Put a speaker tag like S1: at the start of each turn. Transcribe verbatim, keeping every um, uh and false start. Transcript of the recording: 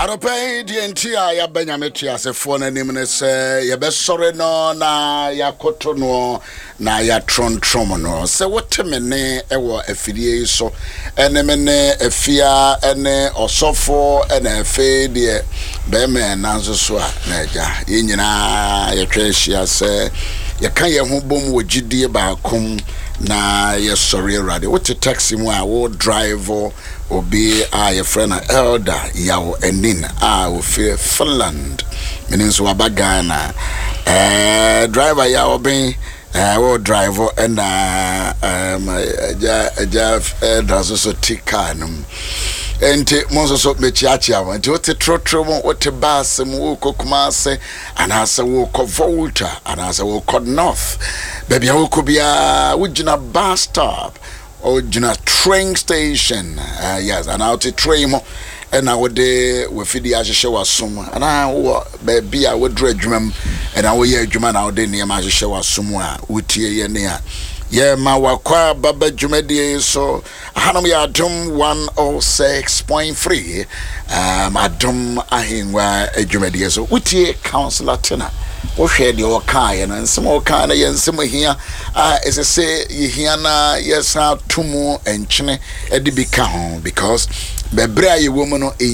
S1: Arope di entia ya benyameti asefo na nim ne se ye be sore no na ya koto no na ya tron trom no se woteme ne ewo afidie so ene me ne afia ene osofo ene afe de be me nanzo so a na ja ye nyina ye twehia se ye kan ye ho bom wo gidie ba kom na ye sore rade what taxi mu a wo drive obi a ye friend elder yawo enin a wo fi Finland meaning so abagana eh driver yawo ben eh wo driver and um ja ja elder so tika num ente monso so mechiachi awo ente wote trotro mo wote bus mu wo kokuma se anasa wo ko Volta anasa wo ko North baby wo ko bia wo gina bus stop or gina train station uh, yes and out to train mo and I would de we fidi ahye wasum and I wo baby I would dra dwumam and I wo ye dwuma na wo de ne ma ahye wasum a wotie ye ne a yeah, ma wakwa baba jumedie so hanum ya dum one oh six point three um adum ahinwa jumedie so utie counselor tena wo hwe de o kan na nsem o kan na ye nsem hia ah ese se ye hia na yesa tumu enchene e de bi ka ho because bebre aye wo mu no